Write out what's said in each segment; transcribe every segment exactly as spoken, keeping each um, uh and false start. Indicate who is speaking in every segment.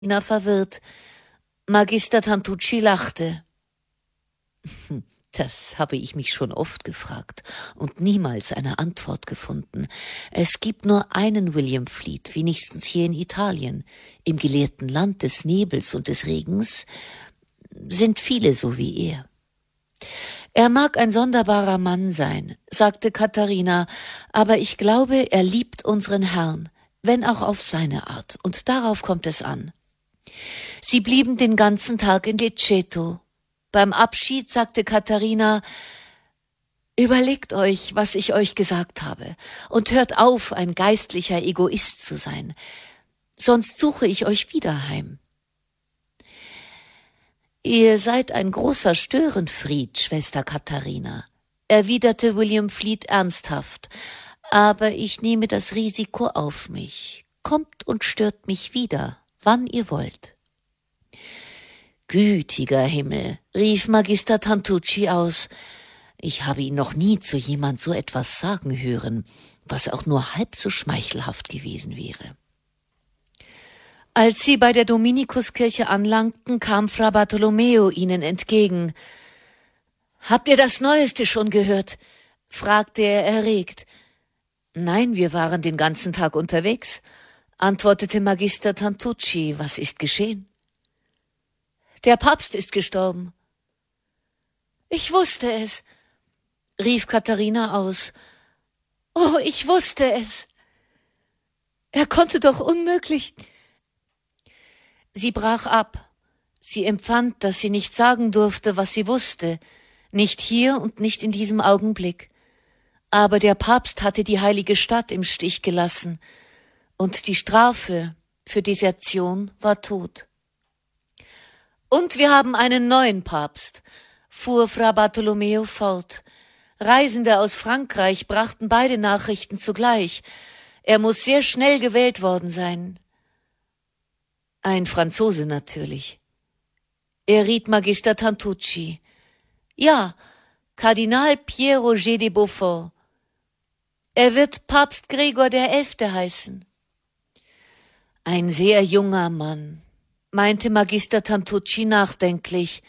Speaker 1: Na verwirrt. Magister Tantucci lachte. Das habe ich mich schon oft gefragt und niemals eine Antwort gefunden. Es gibt nur einen William Fleet, wenigstens hier in Italien. Im gelehrten Land des Nebels und des Regens sind viele so wie er. Er mag ein sonderbarer Mann sein, sagte Katharina, aber ich glaube, er liebt unseren Herrn, wenn auch auf seine Art, und darauf kommt es an. Sie blieben den ganzen Tag in Lecceto. Beim Abschied sagte Katharina: Überlegt euch, was ich euch gesagt habe, und hört auf, ein geistlicher Egoist zu sein. Sonst suche ich euch wieder heim. Ihr seid ein großer Störenfried, Schwester Katharina, erwiderte William Fleet ernsthaft, aber ich nehme das Risiko auf mich. Kommt und stört mich wieder, wann ihr wollt. Gütiger Himmel, rief Magister Tantucci aus. Ich habe ihn noch nie zu jemand so etwas sagen hören, was auch nur halb so schmeichelhaft gewesen wäre. Als sie bei der Dominikuskirche anlangten, kam Fra Bartolomeo ihnen entgegen. »Habt ihr das Neueste schon gehört?« fragte er erregt. »Nein, wir waren den ganzen Tag unterwegs«, antwortete Magister Tantucci. »Was ist geschehen?« »Der Papst ist gestorben.« »Ich wusste es«, rief Katharina aus. »Oh, ich wusste es. Er konnte doch unmöglich...« Sie brach ab. Sie empfand, dass sie nicht sagen durfte, was sie wusste, nicht hier und nicht in diesem Augenblick. Aber der Papst hatte die heilige Stadt im Stich gelassen, und die Strafe für Desertion war Tod. »Und wir haben einen neuen Papst«, fuhr Fra Bartolomeo fort. Reisende aus Frankreich brachten beide Nachrichten zugleich. Er muss sehr schnell gewählt worden sein. Ein Franzose natürlich. Er riet Magister Tantucci. Ja, Kardinal Pierre-Roger de Beaufort. Er wird Papst Gregor der Elfte heißen. Ein sehr junger Mann, meinte Magister Tantucci nachdenklich.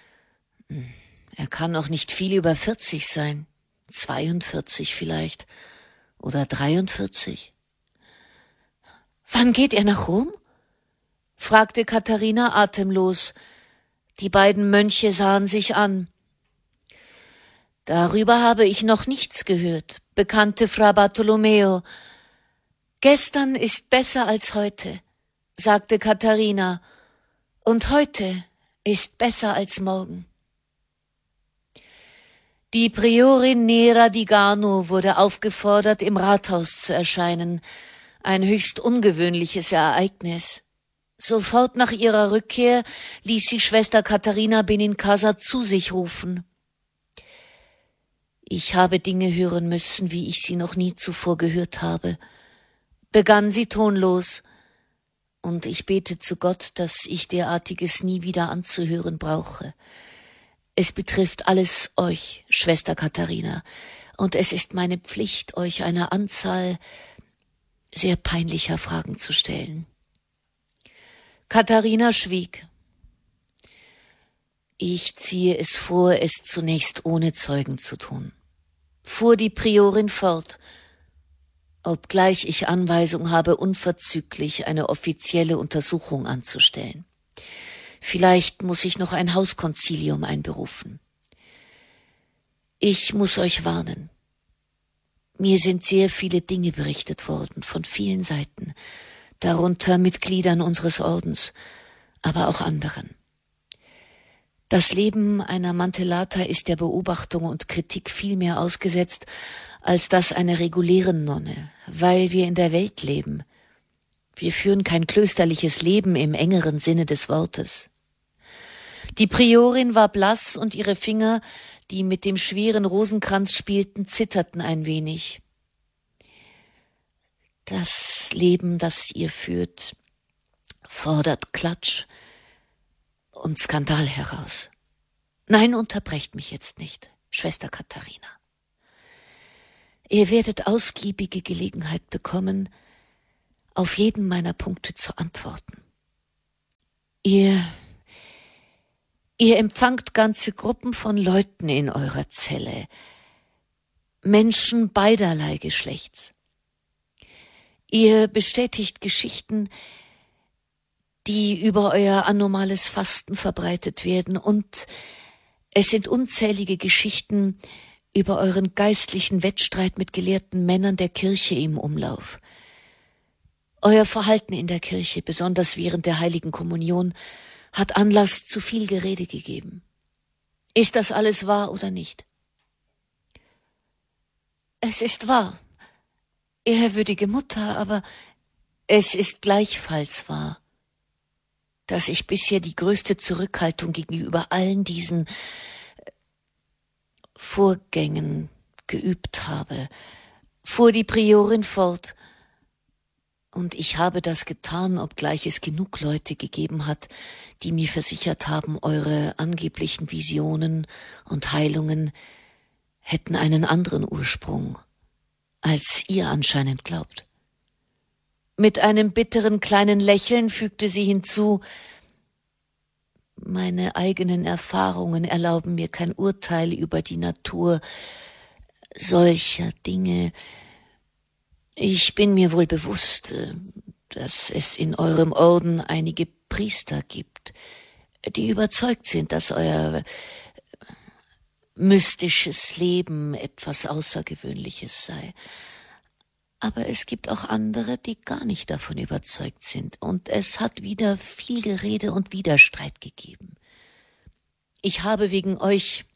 Speaker 1: Er kann noch nicht viel über vierzig sein. zweiundvierzig vielleicht. Oder dreiundvierzig. Wann geht er nach Rom? Fragte Katharina atemlos. Die beiden Mönche sahen sich an. Darüber habe ich noch nichts gehört, bekannte Fra Bartolomeo. Gestern ist besser als heute, sagte Katharina, und heute ist besser als morgen. Die Priorin Nera di Gano wurde aufgefordert, im Rathaus zu erscheinen, ein höchst ungewöhnliches Ereignis. Sofort nach ihrer Rückkehr ließ sie Schwester Katharina Benincasa zu sich rufen. Ich habe Dinge hören müssen, wie ich sie noch nie zuvor gehört habe, begann sie tonlos, und ich bete zu Gott, dass ich derartiges nie wieder anzuhören brauche. Es betrifft alles euch, Schwester Katharina, und es ist meine Pflicht, euch eine Anzahl sehr peinlicher Fragen zu stellen. Katharina schwieg. Ich ziehe es vor, es zunächst ohne Zeugen zu tun, fuhr die Priorin fort, obgleich ich Anweisung habe, unverzüglich eine offizielle Untersuchung anzustellen. Vielleicht muss ich noch ein Hauskonzilium einberufen. Ich muss euch warnen. Mir sind sehr viele Dinge berichtet worden, von vielen Seiten, darunter Mitgliedern unseres Ordens, aber auch anderen. Das Leben einer Mantellata ist der Beobachtung und Kritik viel mehr ausgesetzt als das einer regulären Nonne, weil wir in der Welt leben. Wir führen kein klösterliches Leben im engeren Sinne des Wortes. Die Priorin war blass und ihre Finger, die mit dem schweren Rosenkranz spielten, zitterten ein wenig. Das Leben, das ihr führt, fordert Klatsch und Skandal heraus. Nein, unterbrecht mich jetzt nicht, Schwester Katharina. Ihr werdet ausgiebige Gelegenheit bekommen, auf jeden meiner Punkte zu antworten. Ihr, ihr empfangt ganze Gruppen von Leuten in eurer Zelle, Menschen beiderlei Geschlechts. Ihr bestätigt Geschichten, die über euer anormales Fasten verbreitet werden, und es sind unzählige Geschichten über euren geistlichen Wettstreit mit gelehrten Männern der Kirche im Umlauf. Euer Verhalten in der Kirche, besonders während der Heiligen Kommunion, hat Anlass zu viel Gerede gegeben. Ist das alles wahr oder nicht? Es ist wahr, ehrwürdige Mutter, aber es ist gleichfalls wahr, dass ich bisher die größte Zurückhaltung gegenüber allen diesen Vorgängen geübt habe, fuhr die Priorin fort, und ich habe das getan, obgleich es genug Leute gegeben hat, die mir versichert haben, eure angeblichen Visionen und Heilungen hätten einen anderen Ursprung, als ihr anscheinend glaubt. Mit einem bitteren kleinen Lächeln fügte sie hinzu: Meine eigenen Erfahrungen erlauben mir kein Urteil über die Natur solcher Dinge. Ich bin mir wohl bewusst, dass es in eurem Orden einige Priester gibt, die überzeugt sind, dass euer mystisches Leben etwas Außergewöhnliches sei. Aber es gibt auch andere, die gar nicht davon überzeugt sind, und es hat wieder viel Gerede und Widerstreit gegeben. Ich habe wegen euch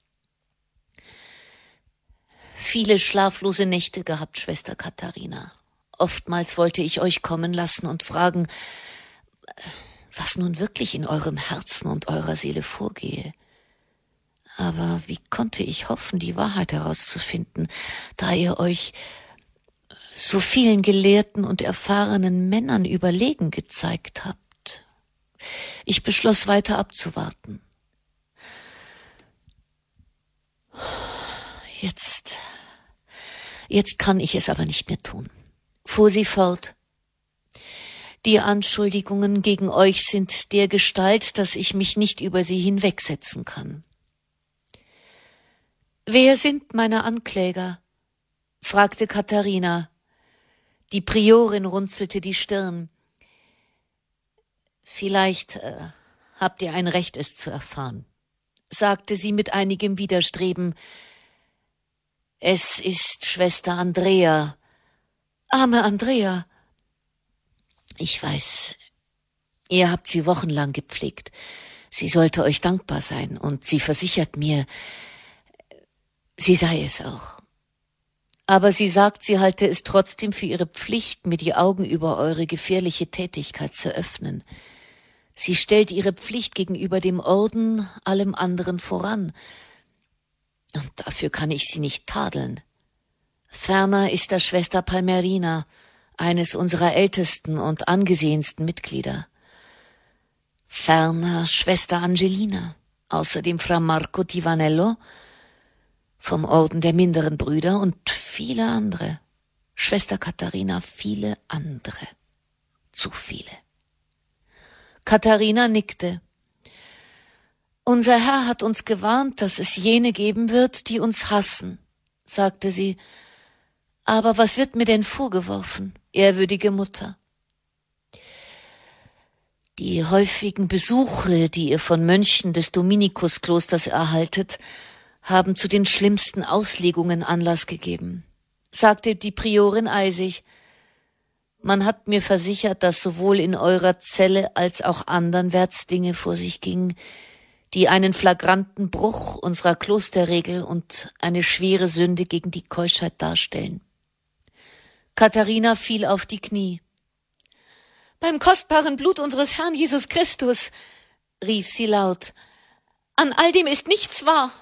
Speaker 1: viele schlaflose Nächte gehabt, Schwester Katharina. Oftmals wollte ich euch kommen lassen und fragen, was nun wirklich in eurem Herzen und eurer Seele vorgehe. Aber wie konnte ich hoffen, die Wahrheit herauszufinden, da ihr euch so vielen gelehrten und erfahrenen Männern überlegen gezeigt habt? Ich beschloss, weiter abzuwarten. Jetzt, jetzt kann ich es aber nicht mehr tun, fuhr sie fort. Die Anschuldigungen gegen euch sind dergestalt, dass ich mich nicht über sie hinwegsetzen kann. Wer sind meine Ankläger? Fragte Katharina. Die Priorin runzelte die Stirn. Vielleicht äh, habt ihr ein Recht, es zu erfahren, sagte sie mit einigem Widerstreben. Es ist Schwester Andrea. Arme Andrea. Ich weiß, ihr habt sie wochenlang gepflegt. Sie sollte euch dankbar sein, und sie versichert mir, sie sei es auch. Aber sie sagt, sie halte es trotzdem für ihre Pflicht, mir die Augen über eure gefährliche Tätigkeit zu öffnen. Sie stellt ihre Pflicht gegenüber dem Orden allem anderen voran. Und dafür kann ich sie nicht tadeln. Ferner ist da Schwester Palmerina, eines unserer ältesten und angesehensten Mitglieder. Ferner Schwester Angelina, außerdem Fra Marco Tivanello vom Orden der minderen Brüder und viele andere. Schwester Katharina, viele andere. Zu viele. Katharina nickte. Unser Herr hat uns gewarnt, dass es jene geben wird, die uns hassen, sagte sie. Aber was wird mir denn vorgeworfen, ehrwürdige Mutter? Die häufigen Besuche, die ihr von Mönchen des Dominikusklosters erhaltet, haben zu den schlimmsten Auslegungen Anlass gegeben, sagte die Priorin eisig. Man hat mir versichert, dass sowohl in eurer Zelle als auch anderwärts Dinge vor sich gingen, die einen flagranten Bruch unserer Klosterregel und eine schwere Sünde gegen die Keuschheit darstellen. Katharina fiel auf die Knie. »Beim kostbaren Blut unseres Herrn Jesus Christus«, rief sie laut, »an all dem ist nichts wahr.«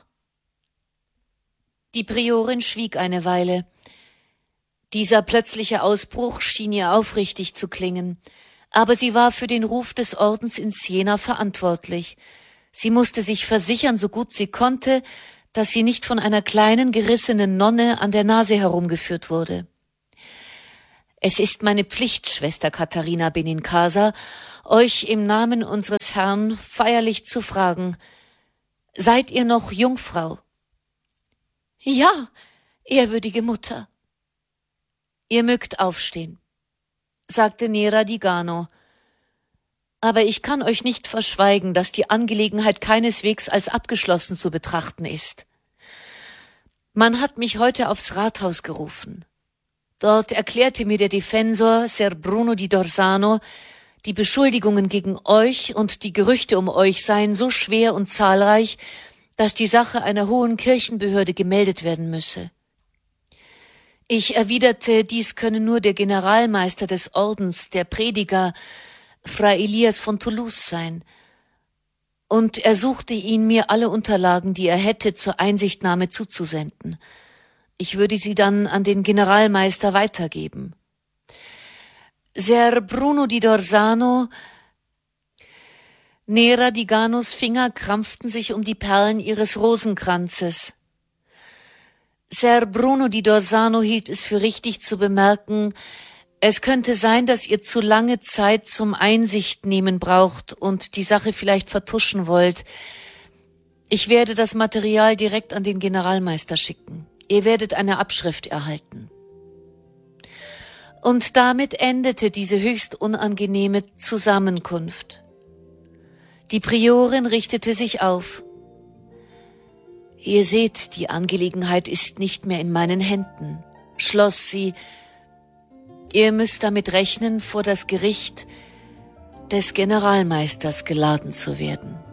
Speaker 1: Die Priorin schwieg eine Weile. Dieser plötzliche Ausbruch schien ihr aufrichtig zu klingen, aber sie war für den Ruf des Ordens in Siena verantwortlich. Sie musste sich versichern, so gut sie konnte, dass sie nicht von einer kleinen, gerissenen Nonne an der Nase herumgeführt wurde. Es ist meine Pflicht, Schwester Katharina Benincasa, euch im Namen unseres Herrn feierlich zu fragen, seid ihr noch Jungfrau? Ja, ehrwürdige Mutter. Ihr mögt aufstehen, sagte Nera di Gano. Aber ich kann euch nicht verschweigen, dass die Angelegenheit keineswegs als abgeschlossen zu betrachten ist. Man hat mich heute aufs Rathaus gerufen. Dort erklärte mir der Defensor, Ser Bruno di Dorsano, die Beschuldigungen gegen euch und die Gerüchte um euch seien so schwer und zahlreich, dass die Sache einer hohen Kirchenbehörde gemeldet werden müsse. Ich erwiderte, dies könne nur der Generalmeister des Ordens, der Prediger, Fra Elias von Toulouse sein, und ersuchte ihn, mir alle Unterlagen, die er hätte, zur Einsichtnahme zuzusenden. Ich würde sie dann an den Generalmeister weitergeben. Ser Bruno di Dorsano, Nera di Ganos Finger krampften sich um die Perlen ihres Rosenkranzes. Ser Bruno di Dorsano hielt es für richtig zu bemerken, es könnte sein, dass ihr zu lange Zeit zum Einsicht nehmen braucht und die Sache vielleicht vertuschen wollt. Ich werde das Material direkt an den Generalmeister schicken. Ihr werdet eine Abschrift erhalten. Und damit endete diese höchst unangenehme Zusammenkunft. Die Priorin richtete sich auf. Ihr seht, die Angelegenheit ist nicht mehr in meinen Händen, schloss sie. Ihr müsst damit rechnen, vor das Gericht des Generalmeisters geladen zu werden.